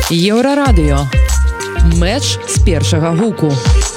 Еўрарадыё. Мэч з першага гуку.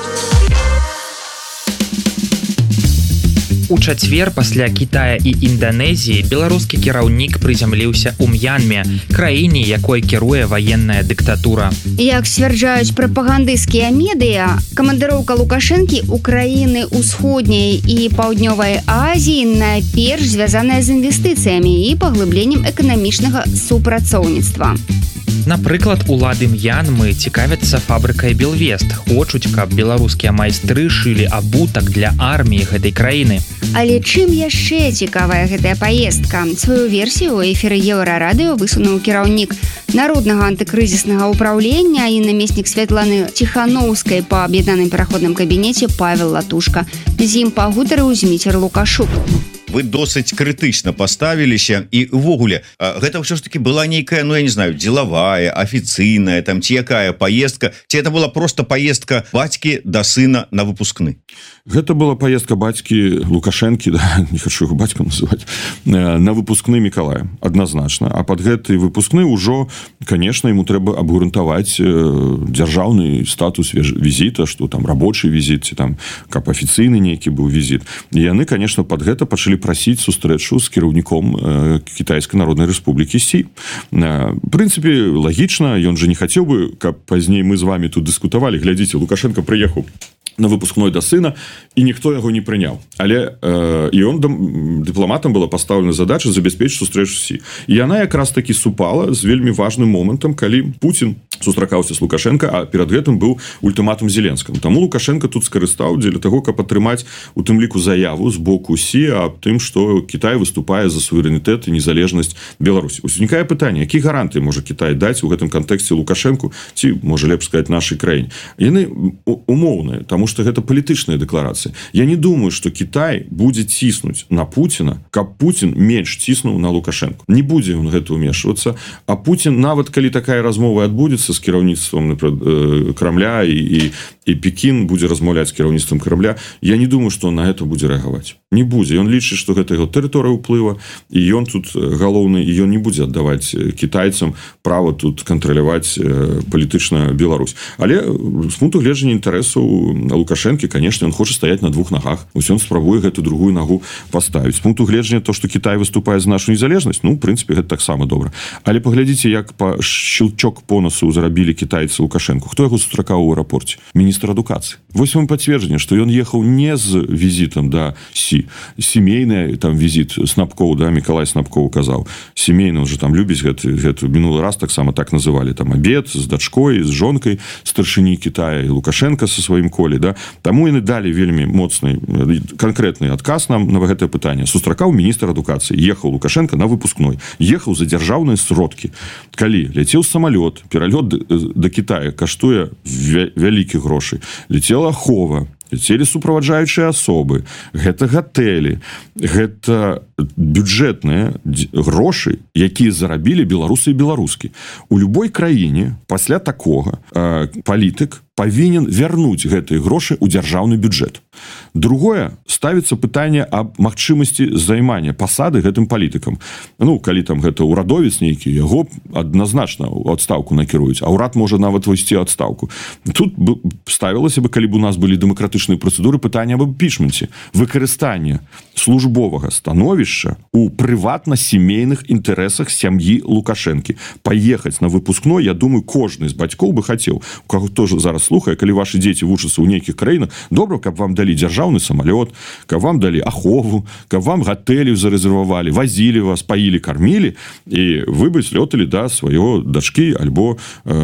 У чацвер пасля Кітая і Інданезіі беларускі кіраўнік прызямліўся ў М'янме, краіне, якой кіруе ваенная дыктатура. Як сцвярджаюць прапагандысцкія медыа, камандыроўка Лукашэнкі ў краіны ўсходняй і паўднёвай Азіі найперш звязаная з інвестыцыямі і паглыбленнем эканамічнага супрацоўніцтва. Напрыклад, улады М'янмы цікавяцца фабрыкай «Белвест». Хочуць, каб беларускія майстры шылі абутак для арміі гэтай краіны. Але чым яшчэ цікавая гэтая паездка? Сваю версію ў эфіры Еўрарадыё высунуў кіраўнік Народнага антыкрызіснага ўпраўлення і намеснік Святланы Ціханоўскай па аб'яднаным пераходным кабінеце Павел Латушка. З ім пагутарыў Зміцер Лукашук. Вы досыць крытычна паставіліся і ўвогуле гэта ўсё ж таки была нейкая, ну я не знаю, дзелавая, афіцыйная там ці якая паездка, ці это была просто паездка бацькі да сына на выпускны? Гэта была паездка бацькі Лукашэнкі, да, не хочу яго бацькам называць, на выпускны Мікалая, адназначна. А пад гэты выпускны ўжо, конечно, ему трэба абгрунтаваць дзяржаўны статус візіта, што там рабочы візіт, ці там каб афіцыйны нейкі быў візіт. І яны, конечно, пад гэта пачалі прасіць сустрэчу з кіраўніком Кітайскай Народнай Рэспублікі Сі. В прынцыпе, лагічна, ён же не хацеў бы, каб пазней мы з вами тут дыскутавалі. Глядзіце, Лукашенко прыехаў на выпускной да сына, і ніхто яго не прыняў. Але і он дыпламатам была пастаўлена задача забяспечыць сустрэчу Сі. І яна якраз такі супала з вельмі важным момантам, калі Пуцін сустракаўся з Лукашенко, а перад гэтым быў ультыматум Зеленскаму. Таму Лукашенко тут скарыстаў дзеля таго, каб атрымаць у тым ліку заяву з боку Сі аб тым, што Кітай выступае за суверэнітэт і незалежнасць Беларусі. Узнікае пытанне, які гарантыі можа Кітай даць у гэтым кантэксце Лукашенку, ці, можа лепш сказаць, нашай краіне. Яны умоўныя, таму што гэта палітычная дэкларацыя. Я не думаю, што Кітай будзе ціснуць на Пуціна, каб Пуцін менш ціснуў на Лукашенко. Не будзе ён гэта ўмешвацца, а Пуцін, нават калі такая размова адбудзецца з кіраўніцтвам Крамля і Пекін будзе размаўляць з кіраўніцтвам Крамля, я не думаю, што он на гэта будзе рэагаваць. Не будзе. Ён лічыць, што гэта яго тэрыторыя ўплыва, і ён тут галоўны, і ён не будзе аддаваць кітайцам права тут кантраляваць палітычна Беларусь. Але з пункту гледжання інтарэсаў Лукашэнкі, конечно, он хоча стаяць на двух нагах. Усё он спрабуе гэту другую нагу паставіць. З пункту гледжання то, што Кітай выступае за нашу незалежнасць, ну, в прынцыпе, гэта таксама добра. Але паглядзіце, як па шчылчок по носу зрабілі кітайцы Лукашэнку. Хто яго сустракаў у аэрапорце? Міністр адукацыі. Вось вам пацверджанне, што ён ехаў не з візітам да Сі. Сімейны там візіт Снапкоў, да, Мікалай Снапкоў казаў. Сімейны, он же там любіць гэту мінулы раз таксама так называлі. Там абед з дачкой, з жонкай старшыні Кітая і Лукашенко са сваім колі, да. Таму яны далі вельмі моцны, канкрэтны адказ нам на гэтае пытанне. Сустракаў міністр адукацыі. Ехаў Лукашенко на выпускной. Ехаў за дзяржаўныя сродкі. Калі ляцеў самалёт, пералёт да Кітая каштуе вялікі грошай. Лецела ахова, лецелі суправаджаючыя асобы, гэта гатэлі, гэта бюджэтныя грошы, якія зарабілі беларусы і беларускі. У любой краіне пасля такога палітык павінен вярнуць гэтыя грошы ў дзяржаўны бюджэт. Другое, ставіцца пытанне аб магчымасці займання пасады гэтым палітыкам. Ну, калі там гэта ўрадовец нейкі, яго адназначна ў адстаўку накіруюць, а ўрад можа нават высці адстаўку. Тут ставілася бы, калі б у нас былі дэмакратычныя працэдуры, пытанне аб імпічменце, выкарыстанне службовага становішча у прыватна-сімейных інтарэсах сям'і Лукашэнкі. Паехаць на выпускной, я думаю, кожны з бацькоў бы хацеў, у каго тоже зараз слухае, калі ваши дзеці вучацца ў нейкіх краінах, добра, каб вам далі дзяржаўны самалёт, каб вам далі ахову, каб вам гатэлі зарэзервавалі, вазілі вас, паілі, кармілі, і вы бы слёталі да свайго дачкі альбо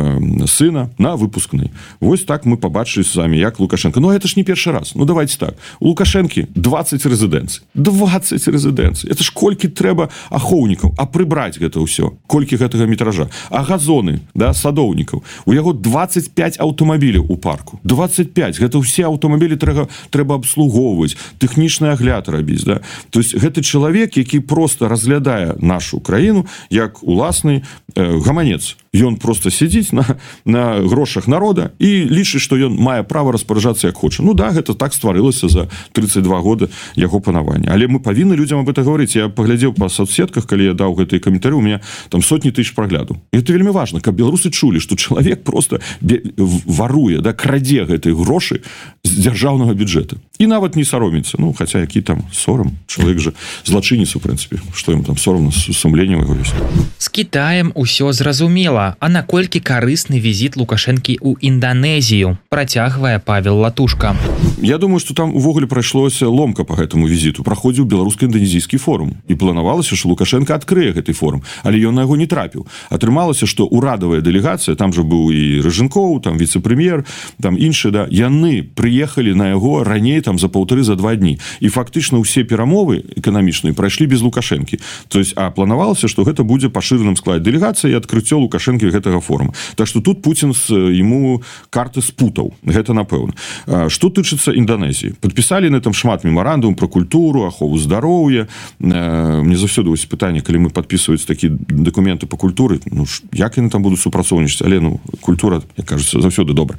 сына на выпускны. Вось так мы пабачылі з вами, як Лукашенко. Ну, это ж не першы раз. Ну, давайте так. У Лукашэнкі 20 рэзідэнцый. 20 рэзідэнцый. Это ж колькі трэба ахоўнікаў, а прыбраць гэта ўсё. Колькі гэтага метража. А газоны, да, садоўнікаў. У яго 25 аўтамабіляў у парку. 25. Гэта ўсе аўтамабілі трэба абслугоўваць, тэхнічны агляд рабіць, да. То есть гэты чалавек, які просто разглядае нашу краіну як уласны гаманец. Ён просто сядзіць на грошах народа і лічыць, што ён мае права распараджацца як хоча. Ну да, гэта так стварылася за 32 года яго панавання. Але мы павінны людзям об это гаварыць. Я паглядзеў па соцсетках, калі я даў гэтыя каментары, у меня там сотні тысяч праглядаў. І это вельмі важна, каб беларусы чулі, што чалавек просто варуе, да, краде гэтай грошы з дзяржаўнага бюджэта. І нават не сароміцца. Ну, хаця які там сорам. Чалавек жа злачынец, у прынцыпе. Што ім там сорамна, сумленне яго ёсць. З Кітаем усё зразумела. А наколькі карысны візіт Лукашэнкі ў Інданезію? Працягвае Павел Латушка. Я думаю, што там увогуле прайшлося ломка по гэтаму візіту. Праходзіў беларуска-інданезійскі форум. І планавалася, што Лукашенко адкрые гэты форум. Але ён на яго не трапіў. Атрымалася, што урадавая дэлегацыя, там жа быў і Рыжынкоў, там віцэ-прэм'ер, там іншы, да, яны прыехалі на яго раней там за 1,5-2 дні. І фактычна ўсе перамовы эканамічныя прайшлі без Лукашэнкі. То есть, а планавалася, што гэта будзе па шыраным складзе дэлегацыі і адкрыццё Лукашэнкі гэтага форума. Так што тут Пуцін ему карты спутаў. Гэта напэўна. Што тычыцца Інданезіі? Падпісалі на там шмат мемарандум пра культуру, ахову здароўя. Мне заўсёды вось пытанне, калі мы падпісваюць такія дакументы па культуры, ну, як яны там будуць супрацоўнічаць? Але, ну, культура, як кажуцца, заўсёды добра.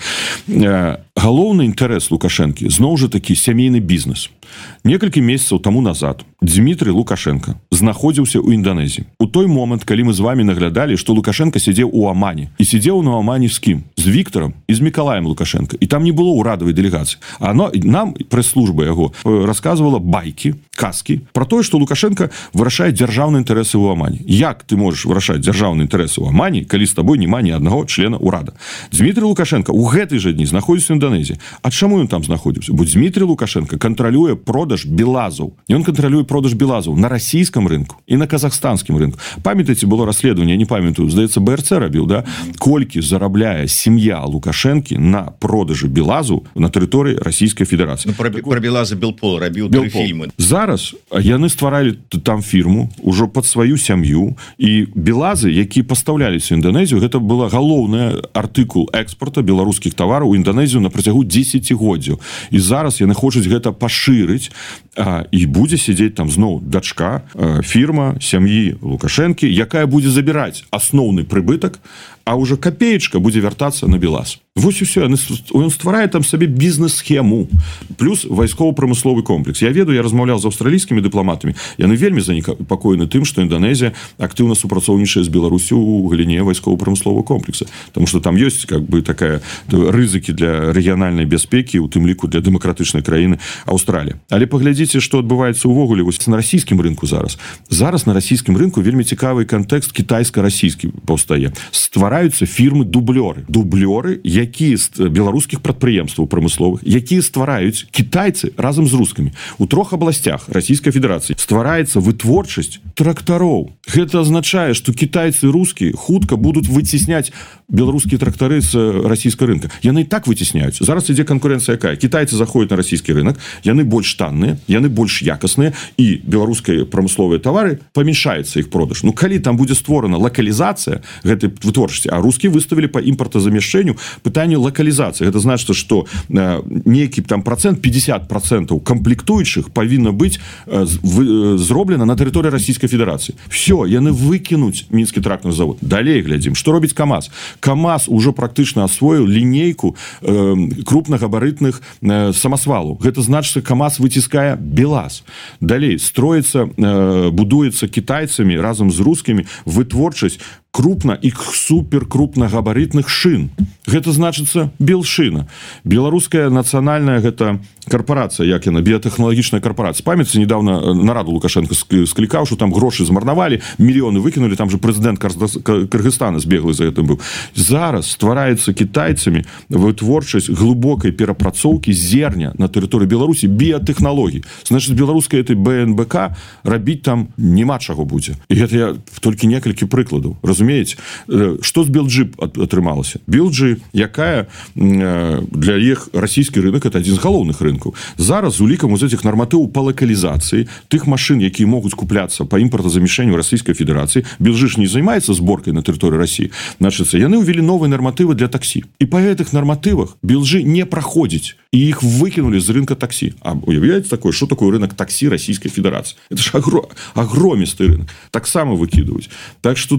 Галоўны інтарэс Лукашэнкі зноў жа такі сямейны бізнес. Некалькі месяцаў таму назад Дмітрый Лукашенко знаходзіўся ў Інданезіі. У той момант, калі мы з вами наглядалі, што Лукашенко сидзеў у Амане. І сидзеў на Амане з кім? З Віктором і з Мікалаем Лукашенко. І там не было урадавай дэлегацыі. А нам прэс-служба яго расказвала байкі, казкі про тое, што Лукашенко вырашае дзяржаўныя інтарэсы ў Амане. Як ты можаш вырашаць дзяржаўныя інтарэсы ў Амане, калі з табой няма ні аднаго члена ўрада? Дмітрий Лукашенко ў гэтай жа дні знаходзіўся ў Інданезіі. А чаму ён там знаходзіўся? Бо Дмітрий Лукашенко кантралюе продаж белазаў. Ён кантралюе продаж белазаў на расійскім рынку і на казахстанскім рынку. Памятаеце, было расследаванне, я не памятаю, здаецца, БРЦ рабіў, да? Колькі зарабляе сям'я Лукашэнкі на продажы белазу на тэрыторыі Расійскай Федэрацыі. Ну, про белаза Белпол рабіў 3 фільмы. Зараз яны стваралі там фірму ўжо пад сваю сям'ю, і белазы, якія пастаўляліся ў Інданезію, гэта была галоўная артыкул экспорта беларускіх тавараў у Інданезію на працягу 10годдзяў. І зараз яны хочуць гэта пашырыць, і будзе сидзець там зноў дачка, фірма сям'і Лукашэнкі, якая будзе забіраць асноўны прыбытак, а уже копеечка будзе вяртацца на белаз. Вось і все. Ён стварае там сабе бізнес-схему. Плюс вайсково-прамысловы комплекс. Я ведаю, я размаўляў з аўстралійскімі дыпламатамі. Яны вельмі занепакоены тым, што Інданезія актыўна супрацоўнічае з Беларусю ў галіне вайсково-прамыслового комплекса. Потому что там ёсць как бы такая рызыкі для рэгіянальнай бяспекі, у тым ліку для дэмакратычнай краіны Аўстралія. Але паглядзіце, што адбываецца ўвогуле вось на расійскім рынку зараз. Зараз на расійскім рынку вельмі цікавы кантэкст кітайска-расійскі паўстае. Ствараюцца фірмы-дублёры. Дублёры, якія з беларускіх прадпрыемстваў прамысловых, якія ствараюць кітайцы разам з рускамі. У 3 абласцях Расійскай Федэрацыі ствараецца вытворчасць трактароў. Гэта азначае, што кітайцы і рускія хутка будуць выцісняць беларускія трактары з расійскага рынка. Яны і так выцісняюць. Зараз ідзе канкурэнцыя якая? Кітайцы заходзяць на расійскі рынок, яны больш танныя, яны больш якасныя, і беларускія прамысловыя тавары памяншаецца іх продаж. Ну, калі там будзе створана лакалізацыя гэтай вытворчасці, а рускія выставілі па імпартазамяшчэнню пытанне лакалізацыі. Гэта значыць, што нейкі там процент, 50% камплектуючых павінна быць зроблена на тэрыторыі Расійскай Федэрацыі. Все, яны выкінуць мінскі трактарны завод. Далей глядзім, што робіць КамАЗ. КамАЗ уже практычна асвоіў лінейку крупнагабарытных самасвалаў. Гэта значыць, КамАЗ выціскае белаз. Далей строіцца, будуецца кітайцамі разам з рускімі вытворчасць крупна і суперкрупнагабарытных шын. Гэта значыцца Белшына. Беларуская нацыянальная гэта карпорацыя, як яна, біятэхналагічная карпорацыя. Памятаеце, недавно нараду Лукашенко склікаў, што там грошы змарнавалі, мільёны выкінулі, там же прэзідэнт Кыргызстана збеглы за гэтым быў. Зараз ствараецца кітайцамі вытворчасць глыбокай перапрацоўкі зерня на тэрыторыі Беларусі біятэхналогій. Значыць, беларуская этой БНБК рабіць там няма чаго будзе. І гэта я толькі некалькі прыкладаў. Разумееце, што з Белджи атрымалася? Белджи, якая для іх расійскі рынок, это адзін з галоўных рынкаў. Зараз з улікам з этих нарматываў па лакалізацыі тых машын, якія могуць купляцца па імпартазамяшчэнню Расійскай Федэрацыі, Белджи ж не займаецца зборкай на тэрыторыі Расіі. Значыцца, яны ўвялі новыя нарматывы для таксі. І па гэтых нарматывах Белджи не праходзіць, і іх выкінулі з рынка таксі. А уявляеце такое, што такое рынок таксі Расійскай Федэрацыі? Это ж агромісты рынок. Таксама выкідваюць. Так што тут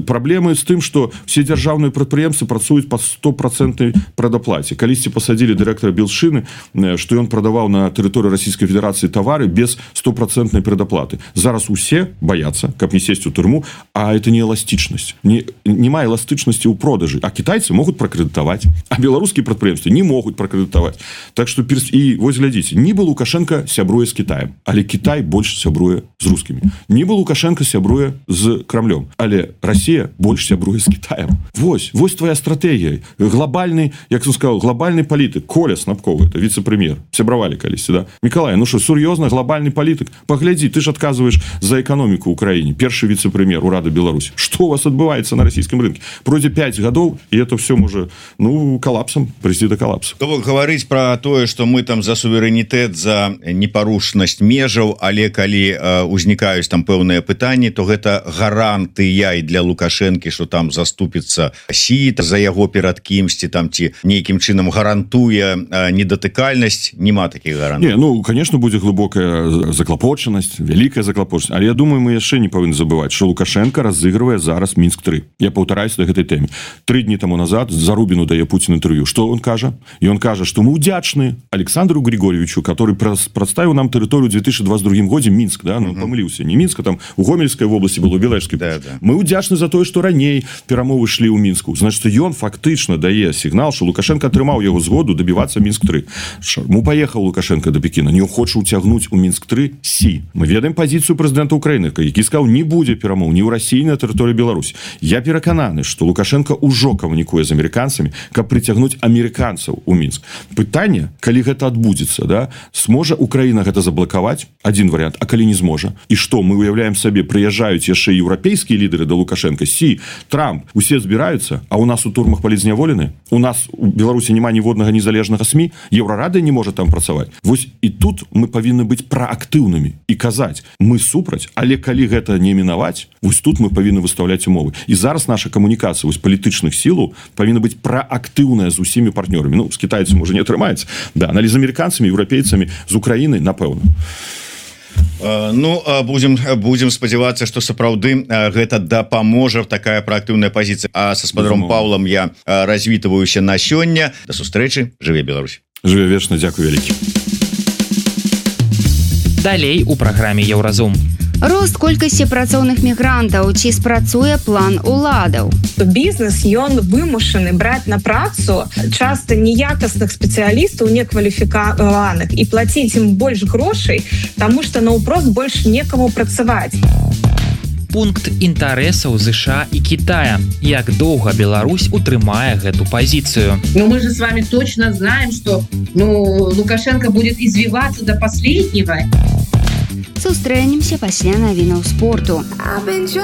Праблемы з тым, што все дзяржаўныя прадпрыемствы працуюць па 100% прадаплаце. Калісьці пасадзілі дырэктара Белшыны, што ён прадаваў на тэрыторыі Расійскай Федэрацыі тавары без 100% прадаплаты. Зараз усе баяцца, каб не сесть у турму, а это не эластычнасць. Няма эластычнасці ў продажы. А кітайцы могуць пракрэдытаваць, а беларускія прадпрыемствы не могуць пракрэдытаваць. Так што і вось глядзіце, нібы Лукашенко сябруе з Кітаем, але Кітай больш сябруе з рускімі. Нібы Лукашенко сябруе з Крамлём, але Россия больш сябруе з Кітаем. Вось твоя стратегія. Глобальны, як он сказал, глобальны палітык. Коля Снапков, это віце-прэм'ер. Сябравалі калісьці, да? Мікалай, ну што, сур'ёзна, глобальны палітык? Паглядзі, ты ж адказваеш за эканоміку ў краіне. Першы віце-прэм'ер Урады Беларусі. Што у вас адбываецца на расійскім рынке? Пройдзе 5 гадоў, і это все можа, калапсам, прыйсці да калапсу. То гаварыць пра тое, што мы там за суверэнітэт, за непарушнасць межаў, але калі узнікаюць там пэўныя пытанні, то гэта гарантыя і для Лукашэнкі, што там заступіцца Сі за яго перад кімсьці там ці нейкім чынам гарантуе недатыкальнасць, няма такіх гарантый. Конечно, будзе глыбокая заклапочанасць, вялікая заклапочанасць, але я думаю, мы яшчэ не павінны забываць, што Лукашенко разыгрывае зараз Мінск-3. Я паўтараюсь на гэтай тэме. 3 дні таму назад Зарубіну дае Пуцін інтэрв'ю. Што он кажа? Ён кажа, што мы удзячны Александру Григорьевичу, который прадставіў нам тэрыторыю ў 2022 годзе Мінск, да? Памыліўся. Не Мінска, там у Гомельскай вобласці было, Белэшскай. Да. Мы удзячны за тое, што раней перамовы шлі ў Мінску. Значит, ён фактычна дае сігнал, што Лукашенко атрымаў яго згоду дабівацца Мінск-3. Чаму паехаў Лукашенко да Пекіна? Не хоча уцягнуць у Мінск-3 Сі. Мы ведаем пазіцыю прэзідэнта Украіны, які сказаў, не будзе перамоў ні ў Расіі, ні на тэрыторыі Беларусі. Я перакананы, што Лукашенко ўжо камунікуе з амерыканцамі, каб прыцягнуць амерыканцаў у Мінск. Пытанне, калі гэта адбудзецца, да? Сможа Украіна гэта заблакаваць? Адзін варыянт, а калі не зможа? І што, мы уяўляем сабе, прыязджаюць яшчэ еўрапейскія лідары да Лукашенко, Сі, Трамп, усе збіраюцца, а у нас у турмах палізняволены? У нас у Беларусі няма ніводнага незалежнага СМІ, Еўрарада не можа там працаваць. Вось і тут мы павінны быць праактыўнымі і казаць, мы супраць, але калі гэта не мінаваць, вось тут мы павінны выстаўляць умовы. І зараз наша камунікацыя вось палітычных сілаў павінна быць праактыўная з усімі партнёрамі. З кітайцамі можа не атрымаецца, да, але з амерыканцамі, еўрапейцамі, з Украінай, напэўна. Будем спадзявацца, што сапраўды гэта дапаможа, такая праактыўная пазіцыя. А са спадаром Паўлам я развітваюся на сёння. Да сустрэчы, жыве Беларусь. Жыве вечна, дзякуй вялікі. Далей у праграме Еўразум. Рост колькасці працоўных мігрантаў, ці спрацуе план уладаў. Бізнес, ён вымушаны браць на працу часта неякасных спецыялістаў, некваліфікаваных, і плаціць ім больш грошай, таму што наўпрост больш некаму працаваць. Пункт інтарэсаў ЗША і Китая. Як доўга Беларусь утрымае гэту пазіцыю? Мы же с вами точно знаем, что Лукашенко будет извиваться до последнего. Сустрэнемся пасля навінаў спорту.